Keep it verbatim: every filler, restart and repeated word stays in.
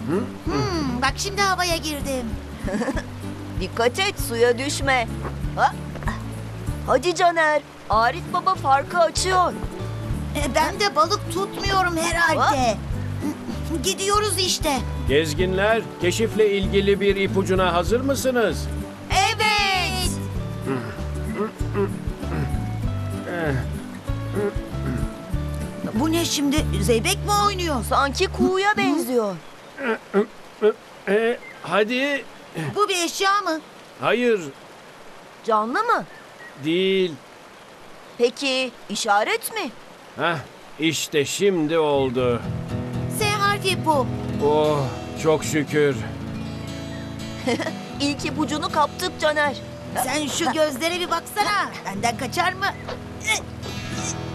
Hmm, bak şimdi havaya girdim. Dikkat et, suya düşme. Ha? Hadi Caner, Arif Baba farkı açıyor. E, Ben de balık tutmuyorum herhalde. Gidiyoruz işte. Gezginler, keşifle ilgili bir ipucuna hazır mısınız? Evet. Bu ne şimdi? Zeybek mi oynuyor? Sanki kuğuya benziyor. E, hadi. Bu bir eşya mı? Hayır, Canlı mı? değil. Peki işaret mi? Heh, işte şimdi oldu. S harfi bu. Oh, çok şükür. İlk ipucunu kaptık Caner. Sen şu gözlere bir baksana. Benden kaçar mı?